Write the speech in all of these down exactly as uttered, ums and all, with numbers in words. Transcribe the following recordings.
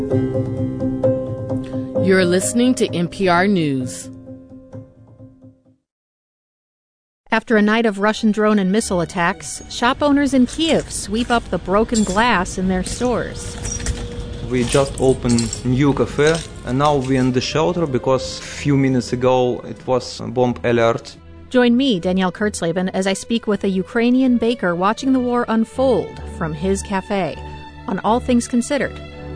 You're listening to N P R News. After a night of Russian drone and missile attacks, shop owners in Kiev sweep up the broken glass in their stores. We just opened new cafe, and now we're in the shelter because a few minutes ago it was a bomb alert. Join me, Danielle Kurtzleben, as I speak with a Ukrainian baker watching the war unfold from his cafe on All Things Considered.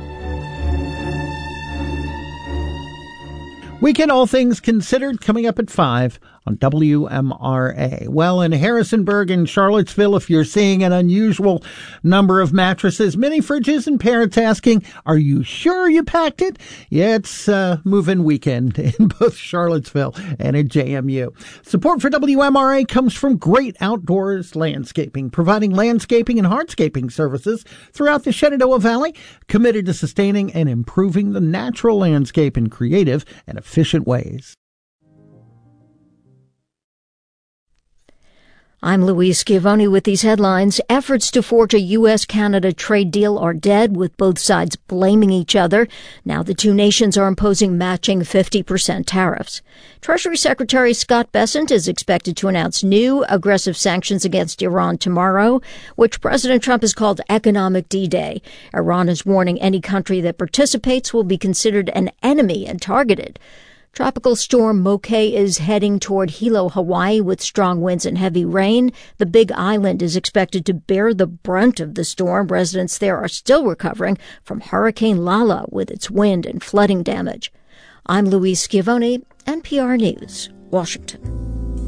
Weekend All Things Considered coming up at five on W M R A. Well, in Harrisonburg and Charlottesville, if you're seeing an unusual number of mattresses, mini fridges, and parents asking, are you sure you packed it? Yeah, it's uh, move-in weekend in both Charlottesville and at J M U. Support for W M R A comes from Great Outdoors Landscaping, providing landscaping and hardscaping services throughout the Shenandoah Valley, committed to sustaining and improving the natural landscape in creative and efficient ways. I'm Louise Schiavone with these headlines. Efforts to forge a U S Canada trade deal are dead, with both sides blaming each other. Now the two nations are imposing matching fifty percent tariffs. Treasury Secretary Scott Bessent is expected to announce new aggressive sanctions against Iran tomorrow, which President Trump has called economic D-Day. Iran is warning any country that participates will be considered an enemy and targeted. Tropical storm Moke is heading toward Hilo, Hawaii, with strong winds and heavy rain. The Big Island is expected to bear the brunt of the storm. Residents there are still recovering from Hurricane Lala with its wind and flooding damage. I'm Louise Schiavone, N P R News, Washington.